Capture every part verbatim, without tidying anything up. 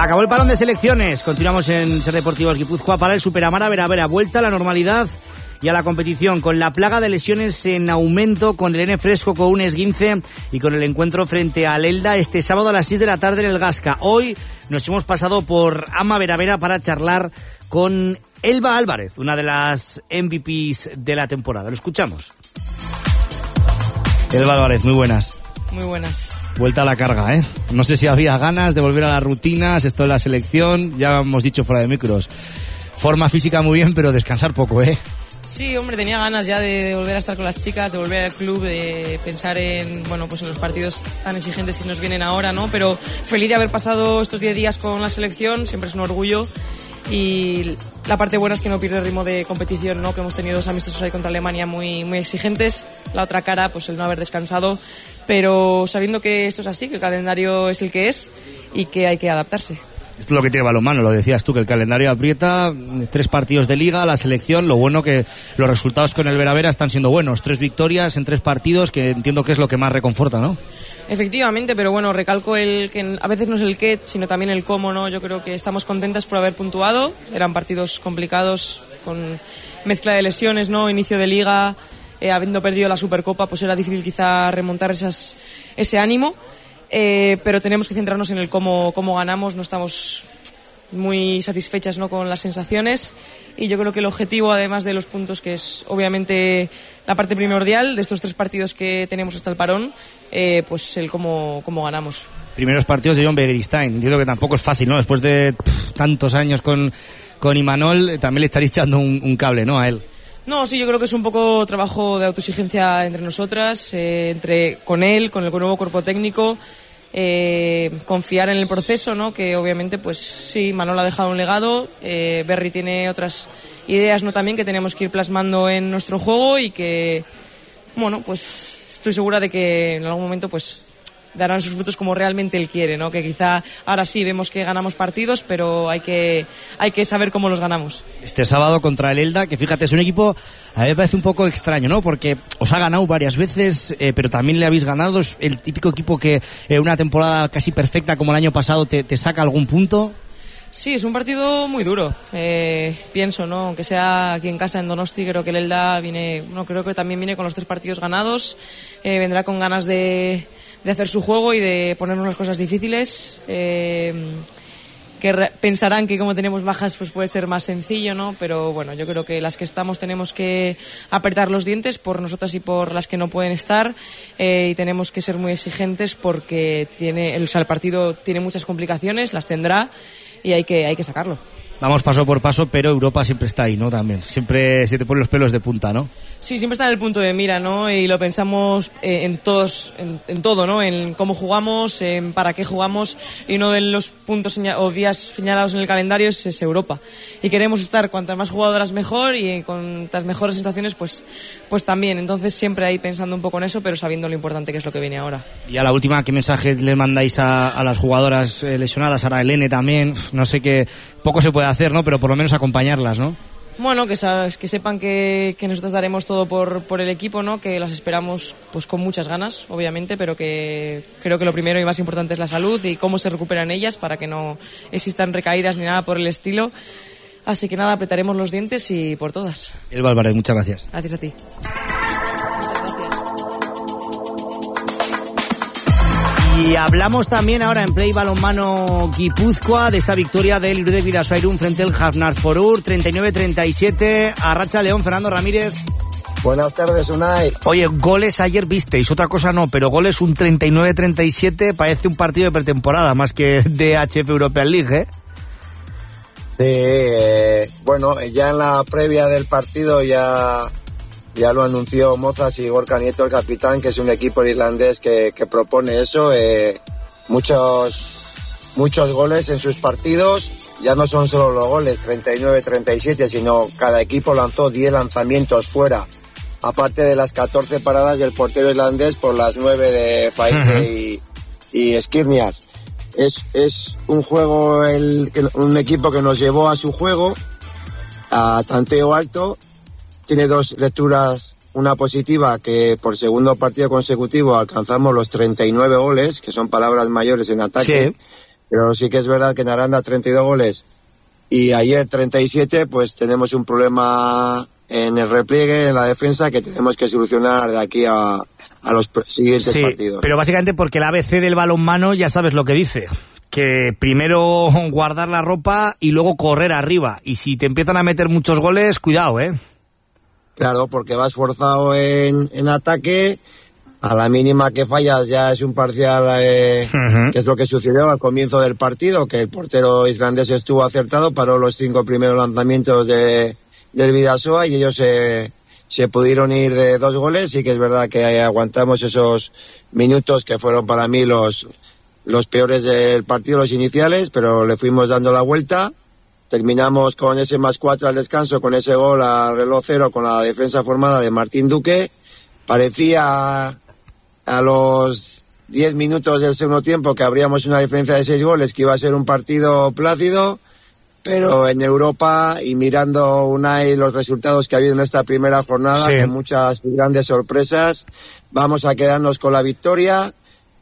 Acabó el parón de selecciones. Continuamos en Ser Deportivos Guipúzcoa para el Superamara Vera Vera. Vuelta a la normalidad y a la competición, con la plaga de lesiones en aumento, con el N fresco con un esguince y con el encuentro frente al Elda este sábado a las seis de la tarde en el Gasca. Hoy nos hemos pasado por Ama Vera Vera para charlar con Elba Álvarez, una de las M V Pes de la temporada. Lo escuchamos. Elba Álvarez, muy buenas. Muy buenas. Vuelta a la carga, ¿eh? No sé si había ganas de volver a las rutinas, esto de la selección, ya hemos dicho fuera de micros. Forma física muy bien, pero descansar poco, ¿eh? Sí, hombre, tenía ganas ya de, de volver a estar con las chicas, de volver al club, de pensar en, bueno, pues en los partidos tan exigentes que nos vienen ahora, ¿no? Pero feliz de haber pasado estos diez días con la selección, siempre es un orgullo. Y la parte buena es que no pierde el ritmo de competición, ¿no? Que hemos tenido dos amistosos ahí contra Alemania muy, muy exigentes. La otra cara, pues el no haber descansado, pero sabiendo que esto es así, que el calendario es el que es y que hay que adaptarse. Esto es lo que tiene balonmano, lo decías tú, que el calendario aprieta, tres partidos de liga, la selección, lo bueno que los resultados con el Vera Vera están siendo buenos, tres victorias en tres partidos, que entiendo que es lo que más reconforta, ¿no? Efectivamente, pero bueno, recalco el que a veces no es el qué, sino también el cómo, ¿no? Yo creo que estamos contentas por haber puntuado, eran partidos complicados, con mezcla de lesiones, ¿no? Inicio de liga, eh, habiendo perdido la Supercopa, pues era difícil quizá remontar esas, ese ánimo. Eh, pero tenemos que centrarnos en el cómo, cómo ganamos, no estamos muy satisfechas, ¿no? Con las sensaciones, y yo creo que el objetivo, además de los puntos, que es obviamente la parte primordial de estos tres partidos que tenemos hasta el parón, eh, pues el cómo, cómo ganamos. Primeros partidos de John Begiristain, entiendo que tampoco es fácil, ¿no? Después de pff, tantos años con, con Imanol, también le estaréis echando un, un cable, ¿no? A él. No, sí, yo creo que es un poco trabajo de autoexigencia entre nosotras, eh, entre con él, con el nuevo cuerpo técnico, eh, confiar en el proceso, ¿no? Que obviamente, pues sí, Manol ha dejado un legado, eh, Berry tiene otras ideas, ¿no? También que tenemos que ir plasmando en nuestro juego y que, bueno, pues estoy segura de que en algún momento, pues darán sus frutos como realmente él quiere, ¿no? Que quizá ahora sí vemos que ganamos partidos, pero hay que hay que saber cómo los ganamos. Este sábado contra el Elda, que fíjate, es un equipo, a mí me parece un poco extraño, ¿no? Porque os ha ganado varias veces, eh, pero también le habéis ganado. Es el típico equipo que en eh, una temporada casi perfecta como el año pasado te, te saca algún punto. Sí, es un partido muy duro, eh, pienso, ¿no? Aunque sea aquí en casa, en Donosti, creo que el Elda viene, no, creo que también viene con los tres partidos ganados, eh, vendrá con ganas de, de hacer su juego y de ponernos las cosas difíciles, eh, que re- pensarán que como tenemos bajas pues puede ser más sencillo, ¿no? Pero bueno, yo creo que las que estamos tenemos que apretar los dientes por nosotras y por las que no pueden estar, eh, y tenemos que ser muy exigentes porque tiene, el, o sea, el partido tiene muchas complicaciones, las tendrá, y hay que hay que sacarlo. Vamos paso por paso, pero Europa siempre está ahí, ¿no? También. Siempre se te ponen los pelos de punta, ¿no? Sí, siempre está en el punto de mira, ¿no? Y lo pensamos eh, en todos, en, en todo, ¿no? En cómo jugamos, en para qué jugamos, y uno de los puntos señal- o días señalados en el calendario es, es Europa. Y queremos estar cuantas más jugadoras mejor y con las mejores sensaciones, pues, pues también. Entonces siempre ahí pensando un poco en eso, pero sabiendo lo importante que es lo que viene ahora. Y a la última, ¿qué mensaje le mandáis a, a las jugadoras eh, lesionadas? Ahora Elene también, no sé qué, poco se puede hacer, ¿no? Pero por lo menos acompañarlas, ¿no? Bueno, que, sabes, que sepan que, que nosotros daremos todo por, por el equipo, ¿no? Que las esperamos pues con muchas ganas, obviamente, pero que creo que lo primero y más importante es la salud y cómo se recuperan ellas para que no existan recaídas ni nada por el estilo. Así que nada, apretaremos los dientes y por todas. Elba Álvarez, muchas gracias. Gracias a ti. Y hablamos también ahora en Play Balonmano Guipúzcoa de esa victoria del Irudek Bidasoa Irún frente al Hafnarfjordur, treinta y nueve treinta y siete. Arracha León, Fernando Ramírez. Buenas tardes, Unai. Oye, goles ayer visteis, otra cosa no, pero goles un treinta y nueve treinta y siete, parece un partido de pretemporada más que de H F European League, ¿eh? Sí, eh, bueno, ya en la previa del partido ya... Ya lo anunció Mozas y Gorka Nieto, el capitán, que es un equipo irlandés que, que propone eso, eh, muchos muchos goles en sus partidos. Ya no son solo los goles, treinta y nueve treinta y siete, sino cada equipo lanzó diez lanzamientos fuera, aparte de las catorce paradas del portero irlandés por las nueve de Faite y, y Skirnias. Es, es un juego, el, un equipo que nos llevó a su juego, a tanteo alto. Tiene dos lecturas, una positiva, que por segundo partido consecutivo alcanzamos los treinta y nueve goles, que son palabras mayores en ataque, sí. pero sí que es verdad que en Aranda treinta y dos goles y ayer treinta y siete, pues tenemos un problema en el repliegue, en la defensa, que tenemos que solucionar de aquí a, a los siguientes sí, partidos. Pero básicamente porque el A B C del balonmano ya sabes lo que dice, que primero guardar la ropa y luego correr arriba, y si te empiezan a meter muchos goles, cuidado, ¿eh? Claro, porque vas forzado en, en ataque, a la mínima que fallas ya es un parcial, eh, uh-huh. que es lo que sucedió al comienzo del partido, que el portero islandés estuvo acertado, paró los cinco primeros lanzamientos de, del Bidasoa y ellos se, se pudieron ir de dos goles. Sí que es verdad que aguantamos esos minutos que fueron para mí los, los peores del partido, los iniciales, pero le fuimos dando la vuelta. Terminamos con ese más cuatro al descanso, con ese gol al reloj cero, con la defensa formada de Martín Duque. Parecía a los diez minutos del segundo tiempo que habríamos una diferencia de seis goles, que iba a ser un partido plácido, pero en Europa, y mirando Unai los resultados que ha habido en esta primera jornada, sí, con muchas grandes sorpresas, vamos a quedarnos con la victoria.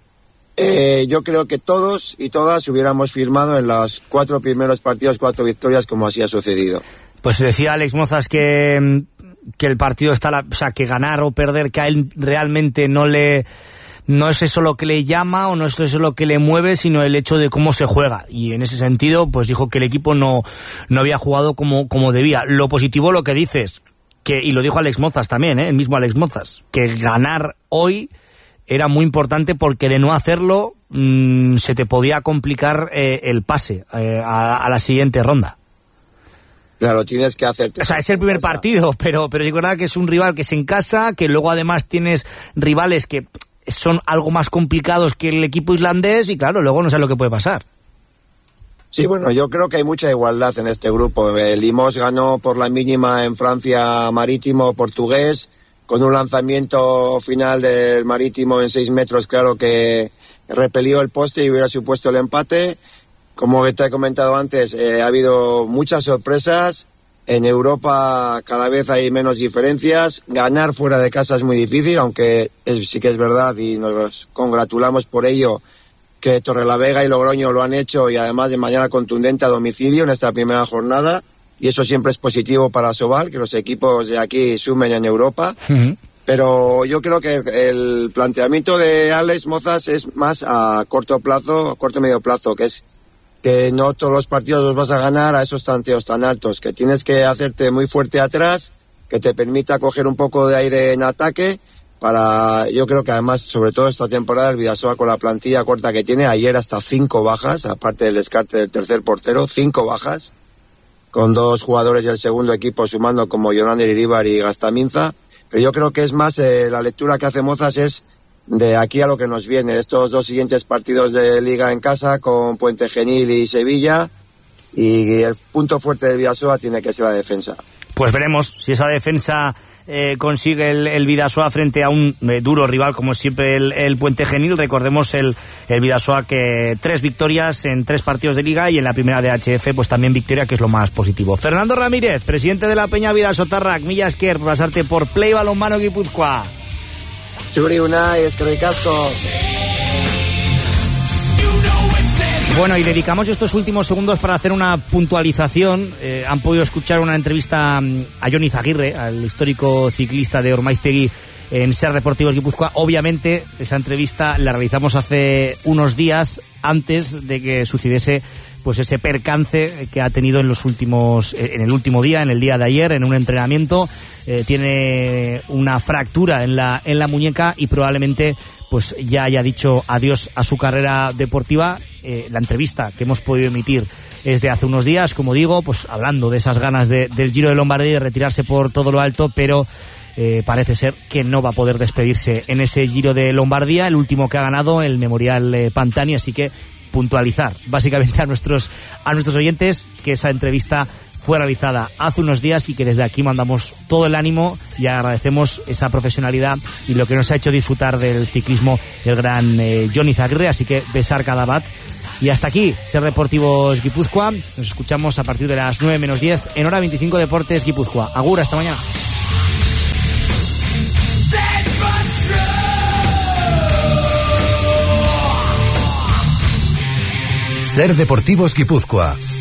Eh, yo creo que todos y todas hubiéramos firmado en los cuatro primeros partidos cuatro victorias, como así ha sucedido. Pues decía Alex Mozas que, que el partido está, la, o sea, que ganar o perder, que a él realmente no le, no es eso lo que le llama o no es eso lo que le mueve, sino el hecho de cómo se juega. Y en ese sentido, pues dijo que el equipo no, no había jugado como, como debía. Lo positivo, lo que dices, que, y lo dijo Alex Mozas también, ¿eh? El mismo Alex Mozas, que ganar hoy era muy importante, porque de no hacerlo mmm, se te podía complicar eh, el pase eh, a, a la siguiente ronda. Claro, tienes que hacerte... O sea, es el primer partido, pero, pero es verdad que es un rival que es en casa, que luego además tienes rivales que son algo más complicados que el equipo islandés, y claro, luego no sé lo que puede pasar. Sí, bueno, yo creo que hay mucha igualdad en este grupo. El Limos ganó por la mínima en Francia Marítimo portugués, con un lanzamiento final del Marítimo en seis metros, claro que repelió el poste y hubiera supuesto el empate. Como te he comentado antes, eh, ha habido muchas sorpresas. En Europa cada vez hay menos diferencias. Ganar fuera de casa es muy difícil, aunque es, sí que es verdad, y nos congratulamos por ello, que Torrelavega y Logroño lo han hecho, y además de manera contundente a domicilio en esta primera jornada. Y eso siempre es positivo para Sobal, que los equipos de aquí sumen en Europa. Uh-huh. Pero yo creo que el planteamiento de Alex Mozas es más a corto plazo, a corto medio plazo, que es que no todos los partidos los vas a ganar a esos tanteos tan altos, que tienes que hacerte muy fuerte atrás, que te permita coger un poco de aire en ataque, para, yo creo que además, sobre todo esta temporada, el Bidasoa, con la plantilla corta que tiene, ayer hasta cinco bajas, aparte del descarte del tercer portero, cinco bajas, con dos jugadores del segundo equipo sumando, como Yonander Iríbar y Gastaminza. Pero yo creo que es más, eh, la lectura que hace Mozas es de aquí a lo que nos viene, estos dos siguientes partidos de Liga en casa, con Puente Genil y Sevilla, y el punto fuerte del Bidasoa tiene que ser la defensa. Pues veremos si esa defensa eh, consigue el, el Bidasoa frente a un eh, duro rival como siempre el, el Puente Genil. Recordemos el, el Bidasoa, que tres victorias en tres partidos de Liga, y en la primera de H F pues también victoria, que es lo más positivo. Fernando Ramírez, presidente de la Peña Bidasotarrak, mila esker por pasarte por Play Balonmano Guipúzcoa. Churi Unai, eskerrik asko. Bueno, y dedicamos estos últimos segundos para hacer una puntualización. Eh, han podido escuchar una entrevista a Jon Izaguirre, al histórico ciclista de Ormaiztegui, en Ser Deportivos Guipúzcoa. Obviamente, esa entrevista la realizamos hace unos días, antes de que sucediese pues ese percance que ha tenido en los últimos, en el último día, en el día de ayer, en un entrenamiento. Eh, tiene una fractura en la, en la muñeca, y probablemente pues ya haya dicho adiós a su carrera deportiva. Eh, la entrevista que hemos podido emitir es de hace unos días, como digo, pues hablando de esas ganas de, del Giro de Lombardía, de retirarse por todo lo alto, pero eh, parece ser que no va a poder despedirse en ese Giro de Lombardía, el último que ha ganado, el Memorial eh, Pantani. Así que puntualizar básicamente a nuestros a nuestros oyentes que esa entrevista fue realizada hace unos días, y que desde aquí mandamos todo el ánimo y agradecemos esa profesionalidad y lo que nos ha hecho disfrutar del ciclismo el gran eh, Jon Izaguirre. Así que besar cada bat. Y hasta aquí Ser Deportivos Guipúzcoa. Nos escuchamos a partir de las nueve menos diez en Hora veinticinco Deportes Guipúzcoa. Agur, hasta mañana. Ser Deportivos Guipúzcoa,